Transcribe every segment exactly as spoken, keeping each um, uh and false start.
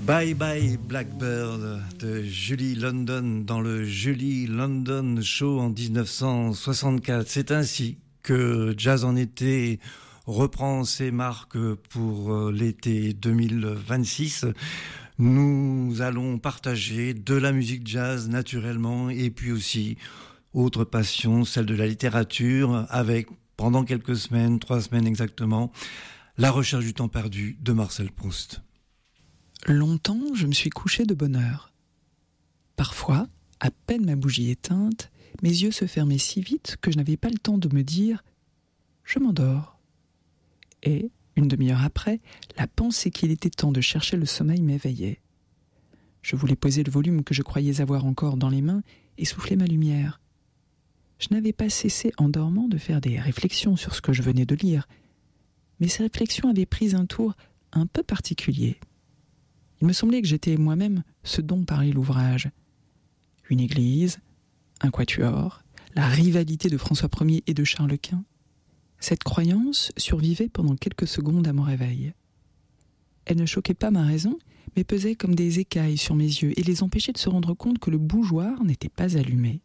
Bye Bye Blackbird de Julie London dans le Julie London Show en dix-neuf cent soixante-quatre. C'est ainsi que Jazz en été reprend ses marques pour l'été deux mille vingt-six. Nous allons partager de la musique jazz naturellement et puis aussi autre passion, celle de la littérature, avec pendant quelques semaines, trois semaines exactement, La recherche du temps perdu de Marcel Proust. Longtemps, je me suis couché de bonne heure. Parfois, à peine ma bougie éteinte, mes yeux se fermaient si vite que je n'avais pas le temps de me dire « je m'endors ». Et, une demi-heure après, la pensée qu'il était temps de chercher le sommeil m'éveillait. Je voulais poser le volume que je croyais avoir encore dans les mains et souffler ma lumière. Je n'avais pas cessé en dormant de faire des réflexions sur ce que je venais de lire, mais ces réflexions avaient pris un tour un peu particulier. Il me semblait que j'étais moi-même ce dont parlait l'ouvrage. Une église, un quatuor, la rivalité de François Ier et de Charles Quint. Cette croyance survivait pendant quelques secondes à mon réveil. Elle ne choquait pas ma raison, mais pesait comme des écailles sur mes yeux et les empêchait de se rendre compte que le bougeoir n'était pas allumé.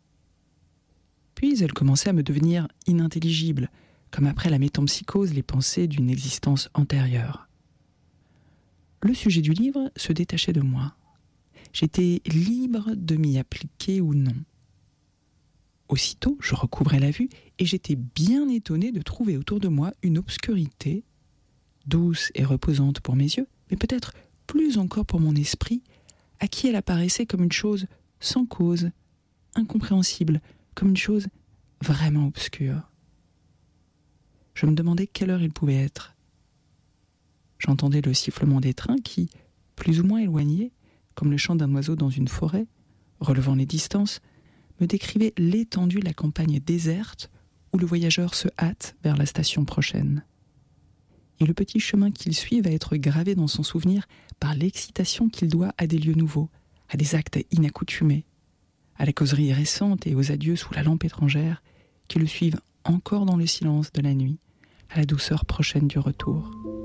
Puis elle commençait à me devenir inintelligible, comme après la métempsycose les pensées d'une existence antérieure. Le sujet du livre se détachait de moi. J'étais libre de m'y appliquer ou non. Aussitôt, je recouvrais la vue et j'étais bien étonné de trouver autour de moi une obscurité, douce et reposante pour mes yeux, mais peut-être plus encore pour mon esprit, à qui elle apparaissait comme une chose sans cause, incompréhensible, comme une chose vraiment obscure. Je me demandais quelle heure il pouvait être. J'entendais le sifflement des trains qui, plus ou moins éloignés, comme le chant d'un oiseau dans une forêt, relevant les distances, me décrivait l'étendue de la campagne déserte où le voyageur se hâte vers la station prochaine. Et le petit chemin qu'il suit va être gravé dans son souvenir par l'excitation qu'il doit à des lieux nouveaux, à des actes inaccoutumés, à la causerie récente et aux adieux sous la lampe étrangère qui le suivent encore dans le silence de la nuit, à la douceur prochaine du retour.